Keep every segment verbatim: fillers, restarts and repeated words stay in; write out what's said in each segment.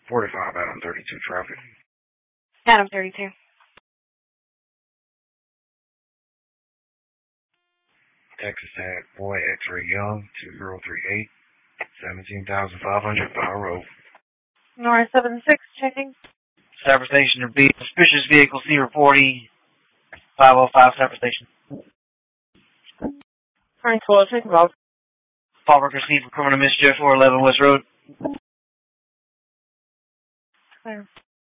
forty-five Adam thirty-two traffic. Adam thirty-two. Texas Tag Boy X-Ray Young two zero three eight, seventeen thousand five hundred Fire Road. North seven six checking. Cyber Station or B. Suspicious vehicle C forty five oh five Cyber Station. Frank twelve checking log. Fall worker C for criminal mischief four eleven West Road. Clear.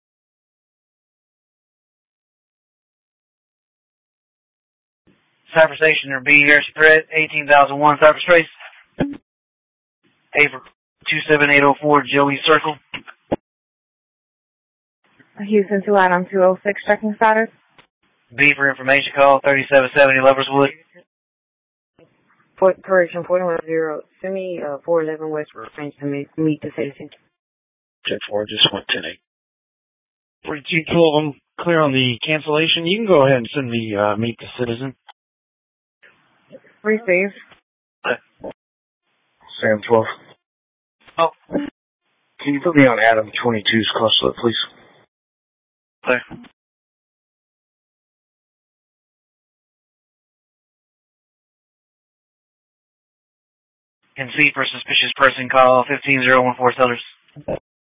Cyber Station or B. Here's threat eighteen thousand one Cyberspace. A for two seven eight oh four Joey Circle. Houston two Adam two oh six checking status. B for information call thirty-seven seventy Loverswood. Port correction forty-one zero. Send me uh, four eleven West Road to meet, meet the citizen. Check four, just went ten eight. forty-two twelve, I'm clear on the cancellation. You can go ahead and send me uh, meet the citizen. Receive. Sam twelve. Oh. Can you put me on Adam twenty-two's clutch slip, please? Clear. And C for suspicious person call fifteen zero one four Sellers.